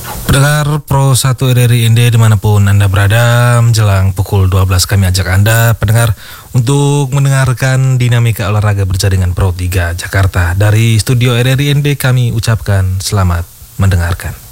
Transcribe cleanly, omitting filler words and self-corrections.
Pendengar Pro 1 RRI ND dimanapun Anda berada, menjelang pukul 12 kami ajak Anda pendengar untuk mendengarkan dinamika olahraga berjaringan Pro 3 Jakarta. Dari studio RRI ND kami ucapkan selamat mendengarkan.